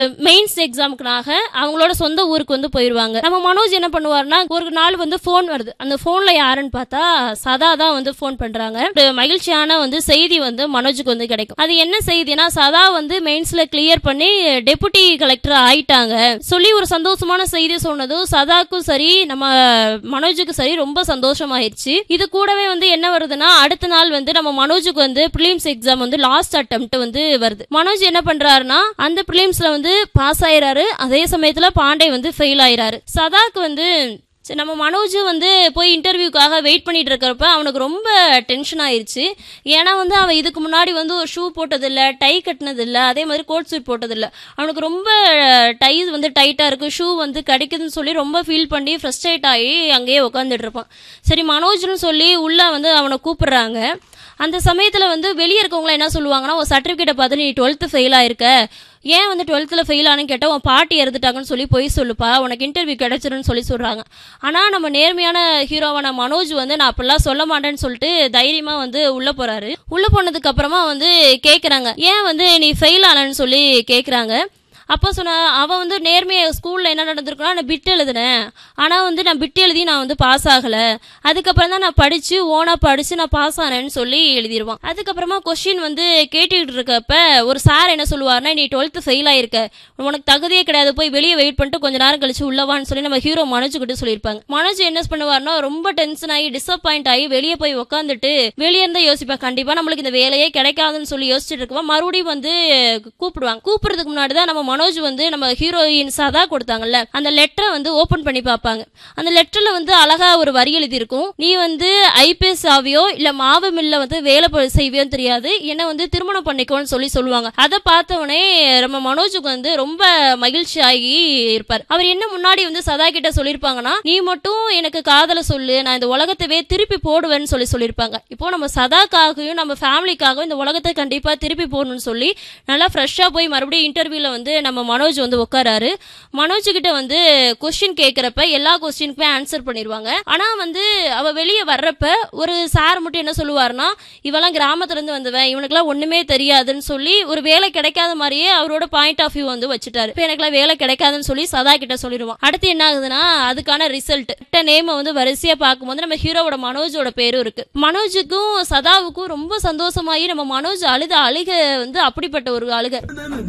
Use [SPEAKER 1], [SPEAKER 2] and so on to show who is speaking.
[SPEAKER 1] Mains எக்ஸாமுக்காக அவங்களோட சொந்த ஊருக்கு வந்து போயிருவாங்க. நம்ம மனோஜ் என்ன பண்ணுவாருன்னா, ஒரு நாள் வந்து போன் வருது. அந்த போன்ல யாருன்னு பார்த்தா சதா தான் வந்து போன் பண்றாங்க. ஒரு மகிழ்ச்சியான வந்து செய்தி வந்து மனோஜுக்கு வந்து கிடைக்கும். அது என்ன செய்தினா, சதா வந்து மெயின்ஸ்ல கிளியர் பண்ணி டெபுட்டி கலெக்டர் ஆயிட்டாங்க சொல்லி ஒரு சந்தோஷமான செய்தி சொன்னதும் சதாக்கும் சரி நம்ம மனோஜுக்கு சரி ரொம்ப சந்தோஷமாயிருச்சு. இது கூடவே வந்து என்ன வருதுன்னா, அடுத்த நாள் வந்து நம்ம மனோஜுக்கு வந்து பிலிம்ஸ் எக்ஸாம் வந்து லாஸ்ட் அட்டெம்ப்ட் வந்து வருது. மனோஜ் என்ன பண்றாருன்னா, அந்த பிலிம்ஸ்ல வந்து பாஸ் ஆயிராரு. அதே சமயத்துல பாண்டே வந்து ஃபெயில் ஆயிராரு. சதாக்கு வந்து நம்ம மனோஜ் வந்து போய் இன்டர்வியூக்காக வெயிட் பண்ணிட்டு இருக்கிறப்ப அவனுக்கு ரொம்ப டென்ஷன் ஆயிருச்சு. ஏன்னா வந்து அவன் இதுக்கு முன்னாடி வந்து ஒரு ஷூ போட்டதில்லை, டை கட்டினதில்லை, அதே மாதிரி கோட் சூட் போட்டதில்லை. அவனுக்கு ரொம்ப டை வந்து டைட்டா இருக்கு, ஷூ வந்து கிடைக்குதுன்னு சொல்லி ரொம்ப ஃபீல் பண்ணி ஃப்ரஸ்ட்ரேட் ஆகி அங்கேயே உட்காந்துட்டு இருப்பான். சரி மனோஜ்னு சொல்லி உள்ள வந்து அவனை கூப்பிடுறாங்க. அந்த சமயத்துல வந்து வெளியே இருக்கவங்கள என்ன சொல்லுவாங்கன்னா, ஒரு சர்டிபிகேட்டை பார்த்து நீ 12th ஃபெயில் ஆயிருக்க, ஏன் வந்து 12th ஃபெயில் ஆனு கேட்டா உன் பாட்டி இறந்துட்டாங்கன்னு சொல்லி போய் சொல்லுப்பா, உனக்கு இன்டர்வியூ கிடைச்சிருன்னு சொல்லி சொல்றாங்க. ஆனா நம்ம நேர்மையான ஹீரோவான மனோஜ் வந்து நான் அப்படிலாம் சொல்ல மாட்டேன்னு சொல்லிட்டு தைரியமா வந்து உள்ள போறாரு. உள்ள போனதுக்கு அப்புறமா வந்து கேக்குறாங்க, ஏன் வந்து நீ ஃபெயில் ஆனன்னு சொல்லி கேக்குறாங்க. அப்போ சொன்ன அவன் வந்து நேர்மையை ஸ்கூல்ல என்ன நடந்திருக்குன்னா, நான் பிட் எழுதினேன், ஆனா வந்து நான் பிட் எழுதி நான் வந்து பாஸ் ஆகல, அதுக்கப்புறம் தான் நான் படிச்சு ஓனா படிச்சு நான் பாஸ் ஆனேன்னு சொல்லி எழுதிடுவான். அதுக்கப்புறமா கொஸ்டின் வந்து கேட்டுக்கிட்டு இருக்கப்ப ஒரு சார் என்ன சொல்லுவாருன்னா, நீ 12th ஃபெயில் ஆயிருக்க, உனக்கு தகுதியே கிடையாது, போய் வெளியே வெயிட் பண்ணிட்டு கொஞ்ச நேரம் கழிச்சு உள்ளவான்னு சொல்லி நம்ம ஹீரோ மனோஜ் கிட்ட சொல்லியிருப்பாங்க. மனோஜ் என்ன பண்ணுவாருன்னா, ரொம்ப டென்ஷன் ஆகி டிசப்பாயிண்ட் ஆகி வெளியே போய் உட்காந்துட்டு வெளியே இருந்தா யோசிப்பேன், கண்டிப்பா நம்மளுக்கு இந்த வேலையே கிடைக்காதுன்னு சொல்லி யோசிச்சுட்டு இருக்கவா மறுபடியும் வந்து கூப்பிடுவாங்க. கூப்பிடுறதுக்கு முன்னாடி தான் நம்ம மனோஜ் வந்து நம்ம ஹீரோயின் சதா கொடுத்தாங்கல்ல அந்த லெட்டரை வந்து ஓபன் பண்ணி பார்ப்பாங்க. அந்த லெட்டர்ல வந்து அழகா ஒரு வரி எழுதி இருக்கும், நீ வந்து ஐபிஎஸ் ஆவியோ இல்ல மாவு மில்ல வந்து வேலை செய்வியோ தெரியாது, என்ன வந்து திருமணம் பண்ணிக்கோன்னு சொல்லி சொல்லுவாங்க. அதை பார்த்தவனே நம்ம மனோஜுக்கு வந்து ரொம்ப மகிழ்ச்சி ஆகி இருப்பார். அவர் என்ன முன்னாடி வந்து சதா கிட்ட சொல்லியிருப்பாங்கன்னா, நீ மட்டும் எனக்கு காதல சொல்லு, நான் இந்த உலகத்தவே திருப்பி போடுவேன்னு சொல்லி சொல்லியிருப்பாங்க. இப்போ நம்ம சதாக்காகவும் நம்ம ஃபேமிலிக்காகவும் இந்த உலகத்தை கண்டிப்பா திருப்பி போடணும்னு சொல்லி நல்லா ஃப்ரெஷ்ஷா போய் மறுபடியும் இன்டர்வியூல வந்து நம்ம மனோஜ் வந்து உட்காராரு. மனோஜ் கிட்ட வந்து கொஸ்டின் கேட்கறப்ப எல்லா கொஸ்டினுக்குமே ஆன்சர் பண்ணிடுவாங்க. ஆனா வந்து அவ வெளியே வர்றப்ப ஒரு சார் மட்டும் என்ன சொல்லுவாருன்னா, இவெல்லாம் கிராமத்துல இருந்து வந்தவன், இவனுக்குலாம் ஒண்ணுமே தெரியாதுன்னு சொல்லி ஒரு வேலை கிடைக்காத மாதிரியே அவரோட பாயிண்ட் ஆஃப் வியூ வந்து வச்சுட்டாரு. இப்ப எனக்குலாம் வேலை கிடைக்காதுன்னு சொல்லி சதா கிட்ட சொல்லிடுவான். அடுத்து என்ன ஆகுதுன்னா, அதுக்கான ரிசல்ட் நேம வந்து வரிசையா பார்க்கும்போது நம்ம ஹீரோவோட மனோஜோட பேரும் இருக்கு. மனோஜுக்கும் சதாவுக்கும் ரொம்ப சந்தோஷமாயி நம்ம மனோஜ் அழுக வந்து அப்படிப்பட்ட ஒரு அழுக.